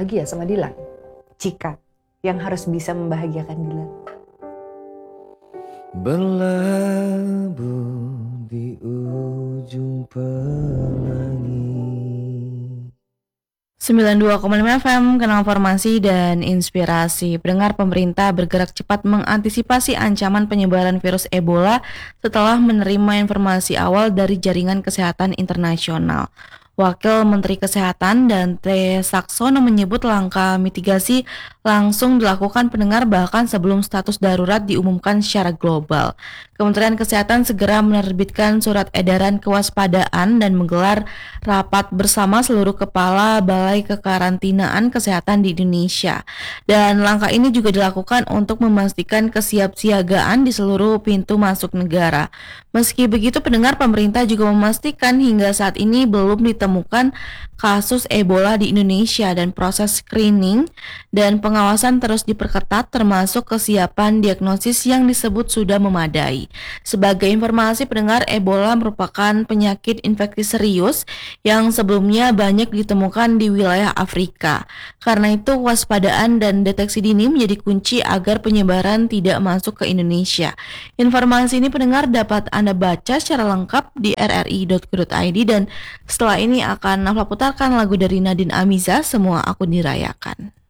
bahagia sama Dilan? Cika yang harus bisa membahagiakan Dilan. Berlabuh di ujung pelangi. 92,5 FM, Kanal Informasi dan Inspirasi. Pendengar, pemerintah bergerak cepat mengantisipasi ancaman penyebaran virus Ebola setelah menerima informasi awal dari Jaringan Kesehatan Internasional. Wakil Menteri Kesehatan Dante Saxono menyebut langkah mitigasi langsung dilakukan pendengar bahkan sebelum status darurat diumumkan secara global. Kementerian Kesehatan segera menerbitkan surat edaran kewaspadaan dan menggelar rapat bersama seluruh kepala Balai Kekarantinaan Kesehatan di Indonesia. Dan langkah ini juga dilakukan untuk memastikan kesiapsiagaan di seluruh pintu masuk negara. Meski begitu, pendengar, pemerintah juga memastikan hingga saat ini belum ditemukan kasus Ebola di Indonesia dan proses screening dan pengawasan terus diperketat termasuk kesiapan diagnosis yang disebut sudah memadai. Sebagai informasi, pendengar, Ebola merupakan penyakit infeksi serius yang sebelumnya banyak ditemukan di wilayah Afrika. Karena itu, waspadaan dan deteksi dini menjadi kunci agar penyebaran tidak masuk ke Indonesia. Informasi ini, pendengar, dapat Anda baca secara lengkap di rri.co.id dan setelah ini akan Nafla putarkan lagu dari Nadine Amiza, Semua Aku Dirayakan.